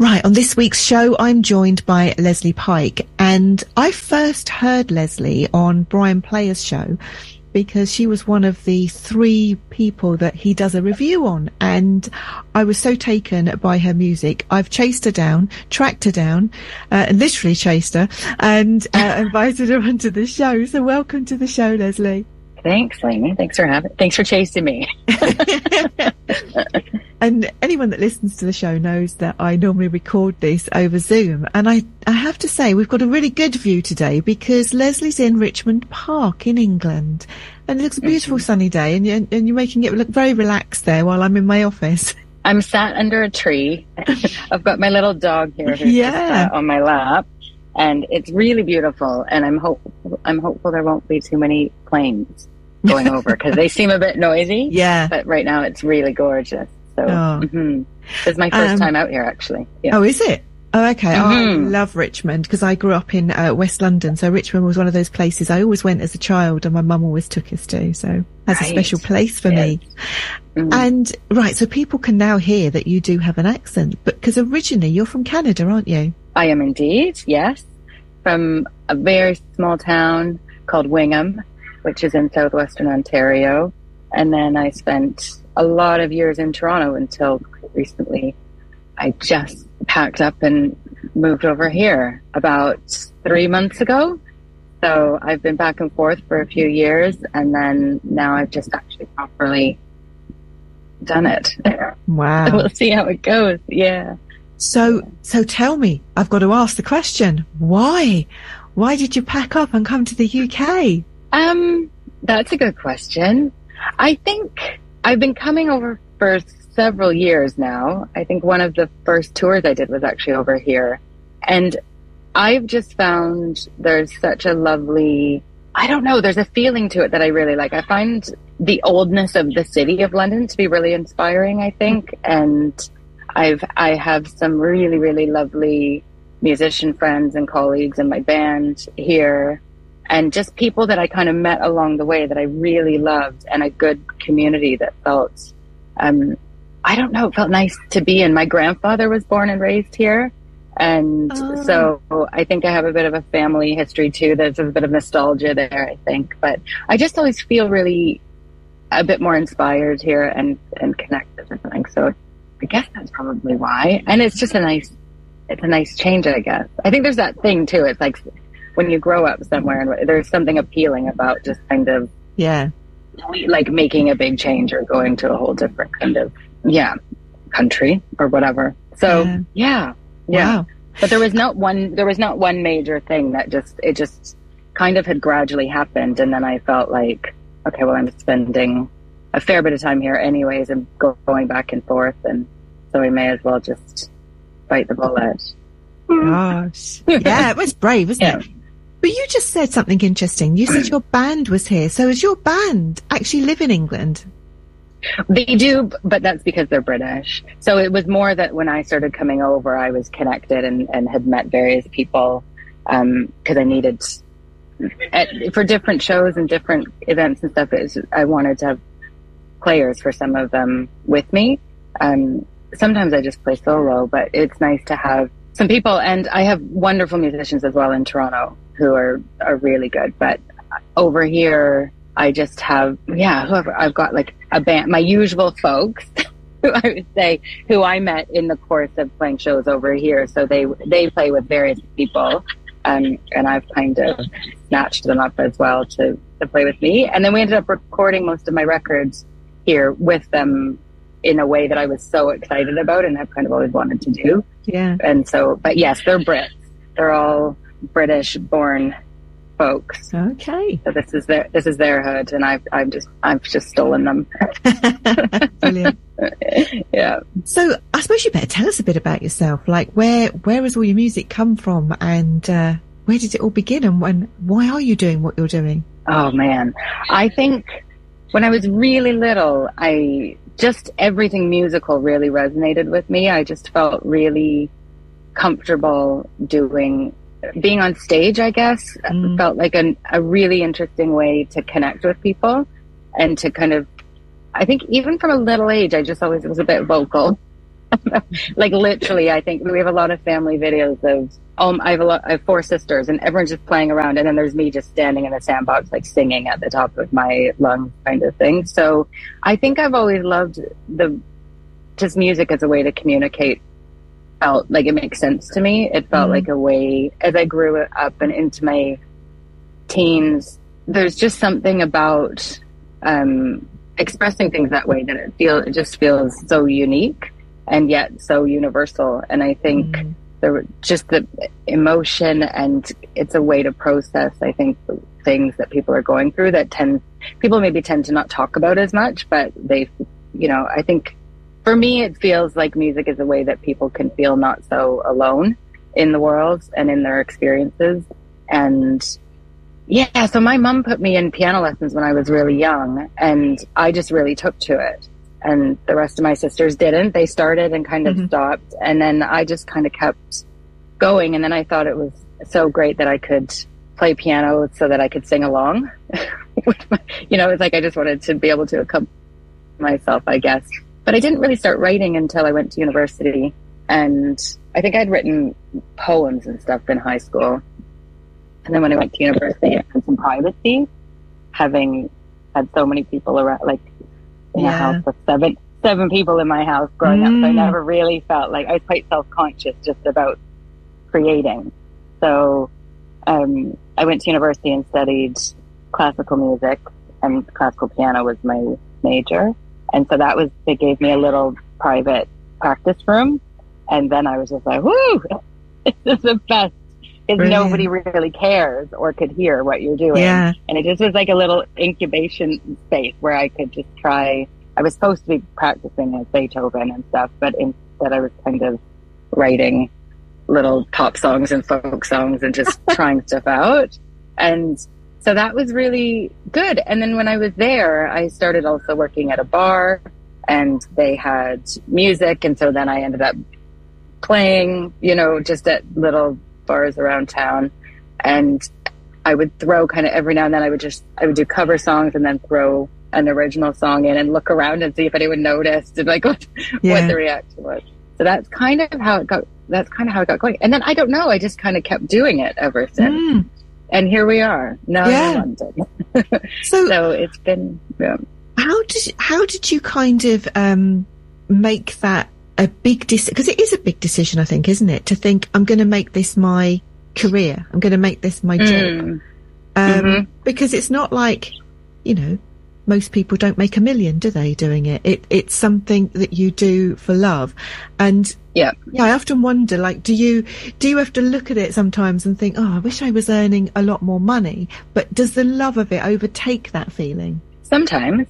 Right, on this week's show, I'm joined by Leslie Pike, and I first heard Leslie on Brian Player's show because she was one of the 3 people that he does a review on, and I was so taken by her music. I've chased her down, tracked her down, literally chased her, and invited her onto the show. So welcome to the show, Leslie. Thanks, Lainey. Thanks for chasing me. And anyone that listens to the show knows that I normally record this over Zoom. And I have to say, we've got a really good view today because Leslie's in Richmond Park in England. And it looks a beautiful sunny day, and you're making it look very relaxed there while I'm in my office. I'm sat under a tree. I've got my little dog here who's just, on my lap. And it's really beautiful. And I'm hopeful there won't be too many planes going over because they seem a bit noisy. Yeah. But right now it's really gorgeous. So It's my first time out here, actually. Yeah. Oh, is it? Oh, okay. Oh, I love Richmond because I grew up in West London. So Richmond was one of those places I always went as a child, and my mum always took us to. So it has a special place for me. And so people can now hear that you do have an accent, but because originally you're from Canada, aren't you? I am indeed, yes. From a very small town called Wingham, which is in southwestern Ontario. And then I spent a lot of years in Toronto until recently. I just packed up and moved over here about 3 months ago. So I've been back and forth for a few years, and then now I've just actually properly done it. Wow. So we'll see how it goes. Yeah. So tell me, I've got to ask the question, why? Why did you pack up and come to the UK? That's a good question. I think I've been coming over for several years now. I think one of the first tours I did was actually over here. And I've just found there's such a lovely, I don't know, there's a feeling to it that I really like. I find the oldness of the city of London to be really inspiring, I think. And I have some really, really lovely musician friends and colleagues in my band here. And just people that I kind of met along the way that I really loved, and a good community that felt, I don't know, it felt nice to be in. My grandfather was born and raised here. And so I think I have a bit of a family history too. There's a bit of nostalgia there, I think. But I just always feel really a bit more inspired here and connected or something. So I guess that's probably why. And it's just a nice change, I guess. I think there's that thing too. It's like, when you grow up somewhere, and there's something appealing about just kind of, like making a big change or going to a whole different kind of, country or whatever. So, Wow. But there was not one major thing that it just kind of had gradually happened. And then I felt like, okay, well, I'm spending a fair bit of time here anyways and going back and forth. And so we may as well just bite the bullet. Gosh. Yeah, it was brave, wasn't it? But you just said something interesting. You said your band was here. So is your band actually live in England? They do, but that's because they're British. So it was more that when I started coming over, I was connected and had met various people because I needed, for different shows and different events and stuff, I wanted to have players for some of them with me. Sometimes I just play solo, but it's nice to have some people. And I have wonderful musicians as well in Toronto who are really good. But over here, I just have, whoever, I've got like a band, my usual folks, who I would say, who I met in the course of playing shows over here. So they play with various people. And I've kind of snatched them up as well to play with me. And then we ended up recording most of my records here with them in a way that I was so excited about and have kind of always wanted to do. Yeah. And so, but yes, they're Brits. They're all British born folks. Okay. So this is their hood, and I've just stolen them. Brilliant. Yeah. So I suppose you better tell us a bit about yourself. Like where has all your music come from, and where did it all begin, and why are you doing what you're doing? Oh man, I think when I was really little, everything musical really resonated with me. I just felt really comfortable being on stage, I guess. Felt like a really interesting way to connect with people and to kind of, I think even from a little age, I just always was a bit vocal Like literally, I think we have a lot of family videos of, I have 4 sisters and everyone's just playing around. And then there's me just standing in the sandbox, like singing at the top of my lungs kind of thing. So I think I've always loved just music as a way to communicate. Felt like it makes sense to me. It felt like a way, as I grew up and into my teens, there's just something about expressing things that way that it just feels so unique and yet so universal. And I think just the emotion, and it's a way to process, I think, the things that people are going through that people maybe tend to not talk about as much, but they, I think for me, it feels like music is a way that people can feel not so alone in the world and in their experiences. And yeah, so my mom put me in piano lessons when I was really young, and I just really took to it. And the rest of my sisters didn't. They started and kind of stopped. And then I just kind of kept going. And then I thought it was so great that I could play piano so that I could sing along. It's like I just wanted to be able to accompany myself, I guess. But I didn't really start writing until I went to university. And I think I'd written poems and stuff in high school. And then when I went to university, I had some privacy, having had so many people around, like in a house with seven people in my house growing up. So I never really felt like, I was quite self-conscious just about creating. So I went to university and studied classical music, and classical piano was my major. And so they gave me a little private practice room. And then I was just like, whoo, this is the best. Because nobody really cares or could hear what you're doing. Yeah. And it just was like a little incubation space where I could just try. I was supposed to be practicing as Beethoven and stuff, but instead I was kind of writing little pop songs and folk songs and just trying stuff out. And so that was really good. And then when I was there, I started also working at a bar, and they had music. And so then I ended up playing, just at little bars around town. And I would throw kind of every now and then I would do cover songs and then throw an original song in and look around and see if anyone noticed and like what the reaction was. So that's kind of how it got going. And then I don't know, I just kind of kept doing it ever since. And here we are now in London. So it's been, How did you kind of make that a big decision? Because it is a big decision, I think, isn't it? To think, I'm going to make this my career. I'm going to make this my job. Because it's not like, most people don't make $1 million, do they, doing it? It's something that you do for love. And I often wonder, like, do you have to look at it sometimes and think, I wish I was earning a lot more money? But does the love of it overtake that feeling? Sometimes.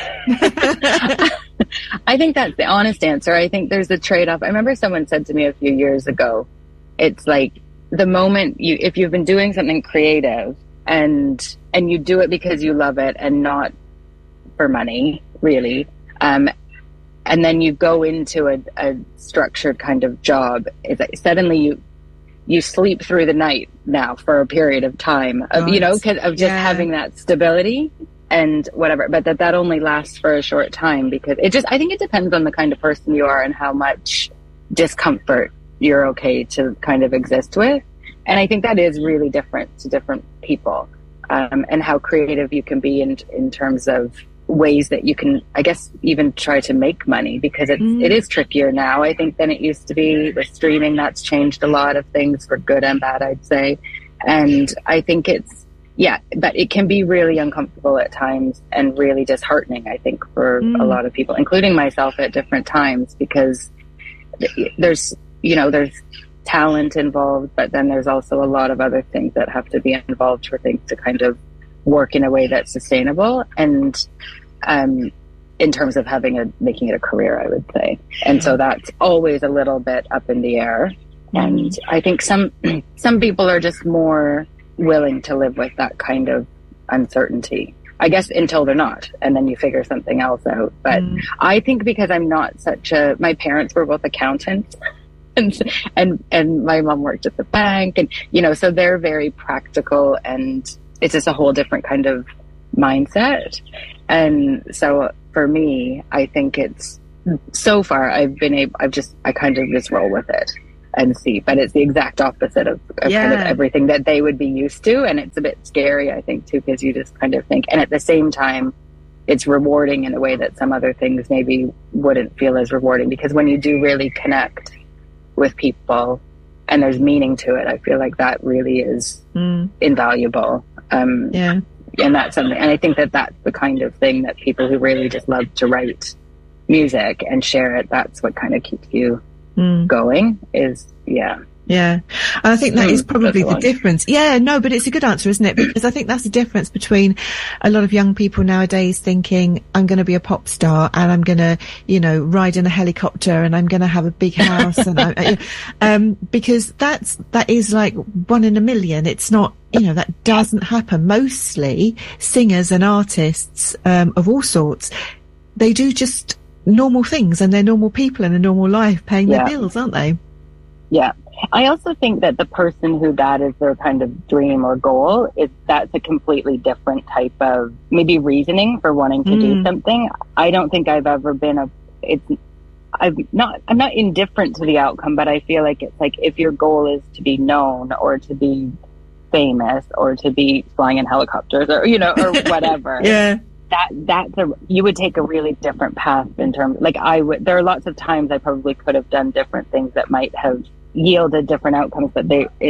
I think that's the honest answer. I think there's a trade-off. I remember someone said to me a few years ago, it's like the moment if you've been doing something creative and you do it because you love it and not for money, really, and then you go into a structured kind of job, it's like suddenly you sleep through the night now for a period of time of, because of just having that stability and whatever, but that only lasts for a short time, because I think it depends on the kind of person you are and how much discomfort you're okay to kind of exist with. And I think that is really different to different people, and how creative you can be in terms of ways that you can, I guess, even try to make money, because it is trickier now, I think, than it used to be. With streaming, that's changed a lot of things for good and bad, I'd say. And I think but it can be really uncomfortable at times and really disheartening, I think, for a lot of people, including myself at different times, because there's talent involved, but then there's also a lot of other things that have to be involved for things to kind of work in a way that's sustainable. And in terms of making it a career, I would say. And so that's always a little bit up in the air. And I think some people are just more willing to live with that kind of uncertainty, I guess, until they're not, and then you figure something else out. But I think because I'm not my parents were both accountants, and my mom worked at the bank, and so they're very practical, and it's just a whole different kind of mindset. And so for me, I think it's so far I kind of just roll with it and see, but it's the exact opposite of kind of everything that they would be used to. And it's a bit scary, I think, too, because you just kind of think, and at the same time, it's rewarding in a way that some other things maybe wouldn't feel as rewarding, because when you do really connect with people and there's meaning to it, I feel like that really is invaluable. And that's something, and I think that that's the kind of thing that people who really just love to write music and share it, that's what kind of keeps you going is, and I think that is probably the difference. But it's a good answer, isn't it? Because I think that's the difference between a lot of young people nowadays thinking, I'm going to be a pop star and I'm going to, ride in a helicopter and I'm going to have a big house. And because that is like 1 in a million. It's not, that doesn't happen. Mostly singers and artists, of all sorts, they do just normal things, and they're normal people in a normal life paying their bills, aren't they? Yeah. I also think that the person who that is their kind of dream or goal, that's a completely different type of maybe reasoning for wanting to do something. I don't think I've ever been I'm not indifferent to the outcome, but I feel like it's like, if your goal is to be known or to be famous or to be flying in helicopters or, or whatever. You would take a really different path in terms, like there are lots of times I probably could have done different things that might have yielded different outcomes, but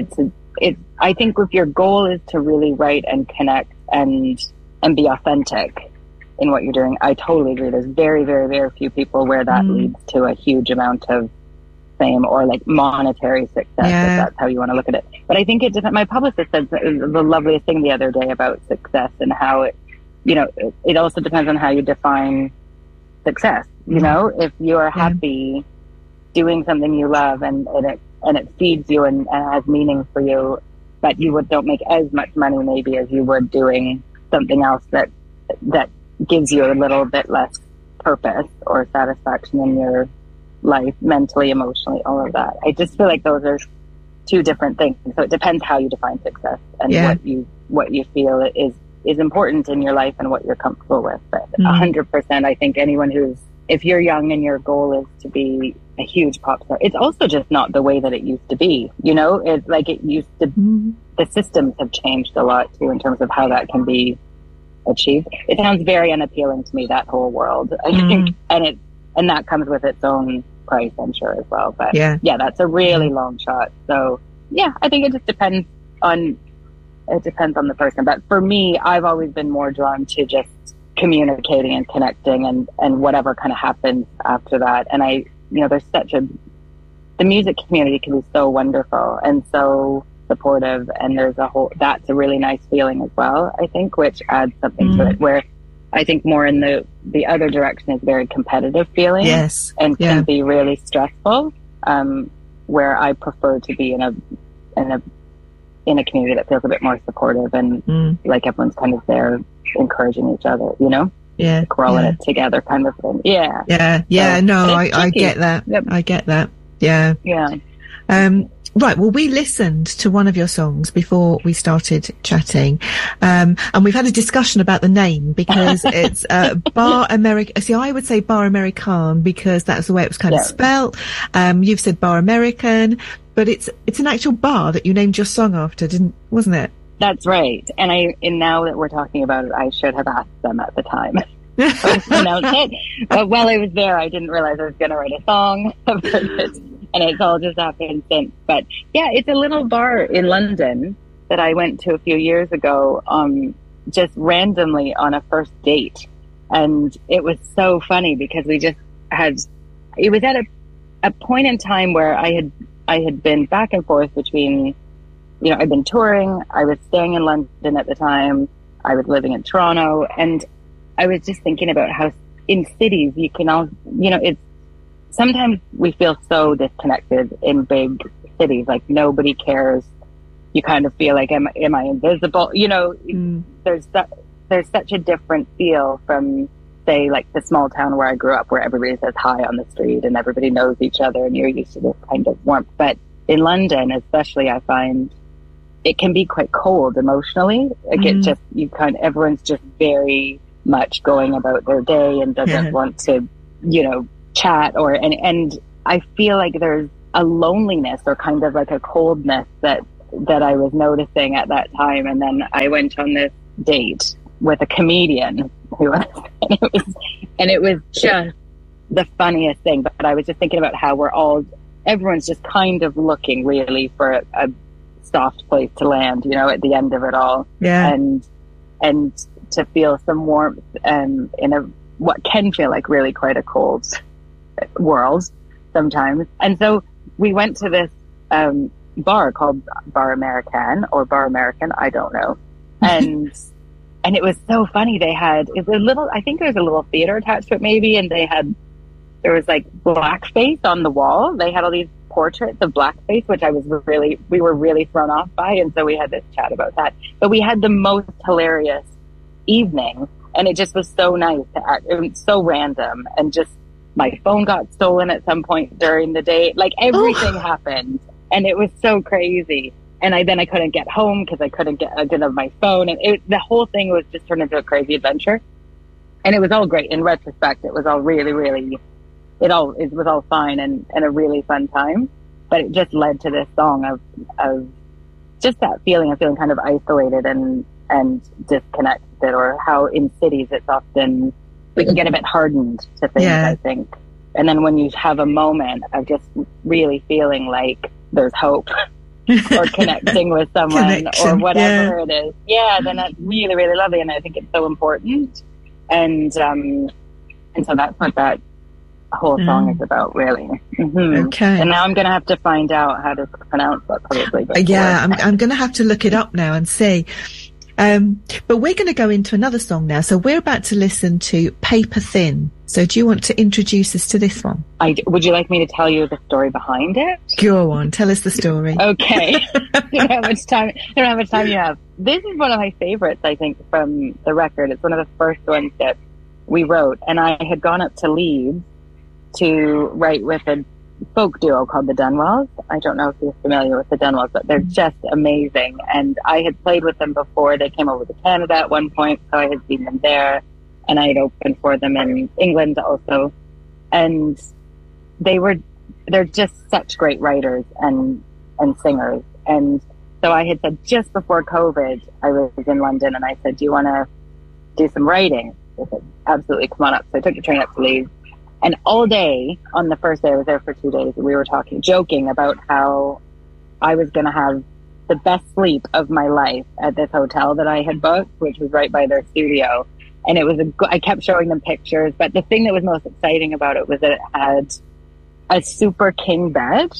I think if your goal is to really write and connect and be authentic in what you're doing, I totally agree. There's very, very, very few people where that leads to a huge amount of fame or like monetary success, if that's how you want to look at it. But I think it doesn't. My publicist said the loveliest thing the other day about success and how it, it also depends on how you define success. If you are happy doing something you love and it feeds you and has meaning for you, but you don't make as much money maybe as you would doing something else that gives you a little bit less purpose or satisfaction in your life, mentally, emotionally, all of that. I just feel like those are two different things. So it depends how you define success and what you feel is important in your life and what you're comfortable with. But 100%, I think anyone if you're young and your goal is to be a huge pop star, it's also just not the way that it used to be. It's like it used to, the systems have changed a lot too in terms of how that can be achieved. It sounds very unappealing to me, that whole world, I think, and that comes with its own price, I'm sure, as well. But that's a really long shot. So I think it just depends on the person. But for me, I've always been more drawn to just communicating and connecting and whatever kind of happens after that. And there's the music community can be so wonderful and so supportive, and that's a really nice feeling as well, I think, which adds something to it, where I think more in the other direction is very competitive feeling and can be really stressful, where I prefer to be in a community that feels a bit more supportive and like everyone's kind of there encouraging each other, like we're all in it together kind of thing. I get that. I get that. Right, well, we listened to one of your songs before we started chatting, and we've had a discussion about the name, because it's Bar America. See, I would say Bar American because that's the way it was kind of spelt. You've said Bar American, but it's an actual bar that you named your song after, wasn't it? That's right. And now that we're talking about it, I should have asked them at the time. But while I was there, I didn't realize I was going to write a song about it. And it's all just happened since. But it's a little bar in London that I went to a few years ago, just randomly on a first date. And it was so funny because it was at a point in time where I had been back and forth between, I'd been touring, I was staying in London at the time, I was living in Toronto, and I was just thinking about how in cities you can all, it's, sometimes we feel so disconnected in big cities, like nobody cares. You kind of feel like, am I invisible? There's such a different feel from, say, like the small town where I grew up, where everybody says hi on the street and everybody knows each other and you're used to this kind of warmth. But in London, especially, I find it can be quite cold emotionally. Like everyone's just very much going about their day and doesn't want to, chat and I feel like there's a loneliness or kind of like a coldness that I was noticing at that time. And then I went on this date with a comedian and it was just the funniest thing. But I was just thinking about how everyone's just kind of looking really for a soft place to land, at the end of it all. Yeah. And to feel some warmth in what can feel like really quite a cold world sometimes. And so we went to this bar called Bar American or Bar American, I don't know. And and it was so funny. I think there was a little theater attached to it maybe, and there was like blackface on the wall. They had all these portraits of blackface, which we were really thrown off by. And so we had this chat about that. But we had the most hilarious evening, and it just was so nice to act. It was so random, and just my phone got stolen at some point during the day. Like everything happened, and it was so crazy. And I couldn't get home because I didn't have my phone, and the whole thing was just turned into a crazy adventure. And it was all great in retrospect. It was all really, really, it was all fine and a really fun time. But it just led to this song of just that feeling of feeling kind of isolated and disconnected, or how in cities it's often, we can get a bit hardened to things, I think. And then when you have a moment of just really feeling like there's hope or connecting with someone or whatever it is, then that's really, really lovely. And I think it's so important. And so that's what that whole song is about, really. Mm-hmm. Okay. And now I'm going to have to find out how to pronounce that probably. I'm going to have to look it up now and see. But we're going to go into another song now. So we're about to listen to Paper Thin. So do you want to introduce us to this one? Would you like me to tell you the story behind it? Go on, tell us the story. Okay. I don't know how much time you have. This is one of my favorites, I think, from the record. It's one of the first ones that we wrote. And I had gone up to Leeds to write with a folk duo called the Dunwells. I don't know if you're familiar with the Dunwells, but they're just amazing. And I had played with them before. They came over to Canada at one point, so I had seen them there. And I had opened for them in England also. And they're just such great writers and singers. And so I had said, just before COVID, I was in London, and I said, do you want to do some writing? They said, absolutely, come on up. So I took the train up to Leeds. And all day, on the first day, I was there for 2 days, we were joking about how I was going to have the best sleep of my life at this hotel that I had booked, which was right by their studio. And it was I kept showing them pictures, but the thing that was most exciting about it was that it had a super king bed.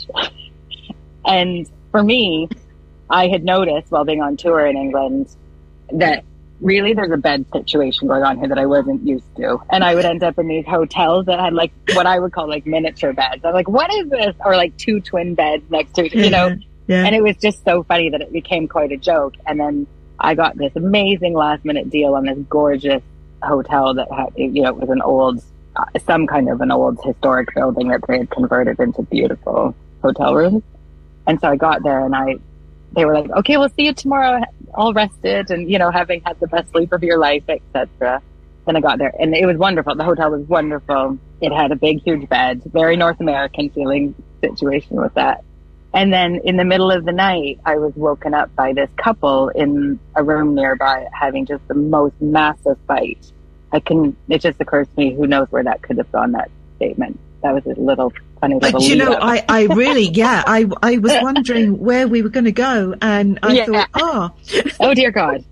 And for me, I had noticed while being on tour in England that really there's a bed situation going on here that I wasn't used to. And I would end up in these hotels that had like what I would call like miniature beds. I'm like, what is this? Or like 2 twin beds next to each, Yeah. And it was just so funny that it became quite a joke. And then I got this amazing last minute deal on this gorgeous hotel that had, it was an old, some kind of an old historic building that they had converted into beautiful hotel rooms. And so I got there and they were like, okay, we'll see you tomorrow, all rested and, having had the best sleep of your life, etc. Then I got there and it was wonderful. The hotel was wonderful. It had a big, huge bed, very North American feeling situation with that. And then in the middle of the night, I was woken up by this couple in a room nearby having just the most massive fight. It just occurs to me, who knows where that could have gone, that statement. That was a little funny little I really, I was wondering where we were going to go, and I thought, oh dear God.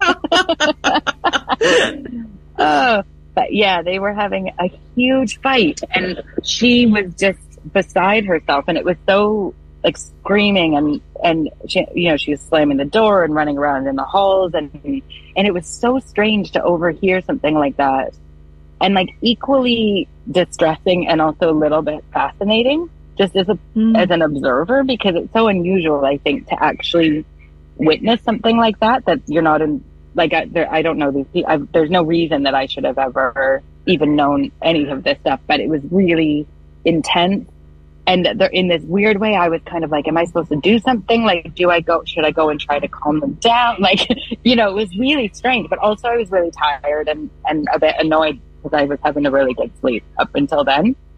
But yeah, they were having a huge fight, and she was just beside herself, and it was so like screaming and she, she was slamming the door and running around in the halls, and it was so strange to overhear something like that. And like equally distressing and also a little bit fascinating, just as an observer, because it's so unusual, I think, to actually witness something like that you're not in. Like I don't know these people. There's no reason that I should have ever even known any of this stuff, but it was really intense. And in this weird way, I was kind of like, am I supposed to do something? Like, should I go and try to calm them down? Like, it was really strange, but also I was really tired and a bit annoyed because I was having a really good sleep up until then.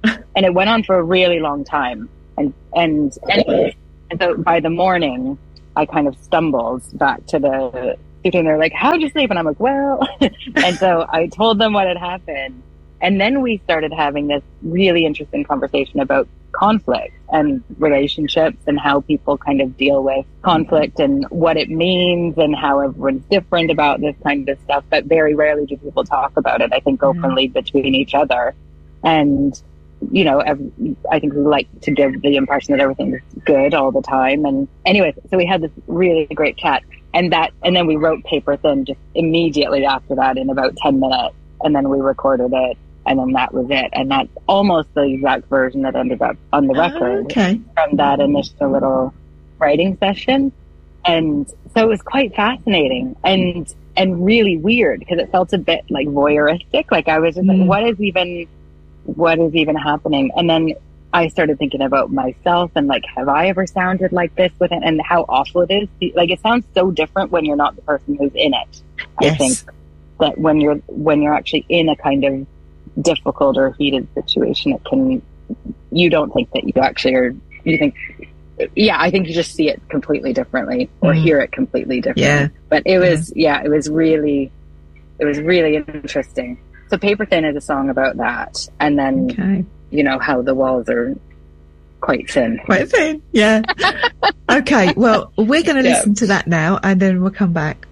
And it went on for a really long time. And so by the morning, I kind of stumbled back to the studio, and they're like, how'd you sleep? And I'm like, well, and so I told them what had happened. And then we started having this really interesting conversation about conflict and relationships and how people kind of deal with conflict and what it means and how everyone's different about this kind of stuff. But very rarely do people talk about it, I think, openly between each other. And, you know, I think we like to give the impression that everything's good all the time. And anyway, so we had this really great chat, and then we wrote Paper Thin just immediately after that in about 10 minutes. And then we recorded it, and then that was it. And that's almost the exact version that ended up on the record from that initial little writing session. And so it was quite fascinating and really weird, because it felt a bit like voyeuristic. Like I was just like, what is even happening? And then I started thinking about myself and like, have I ever sounded like this with it, and how awful it is? Like, it sounds so different when you're not the person who's in it. Yes. I think that when you're actually in a kind of difficult or heated situation, you don't think that you actually are, you think, I think you just see it completely differently or hear it completely differently. Yeah. But it was really interesting. So Paper Thin is a song about that. And then, you know, how the walls are quite thin. Quite thin, yeah. Okay, well, we're going to listen to that now, and then we'll come back.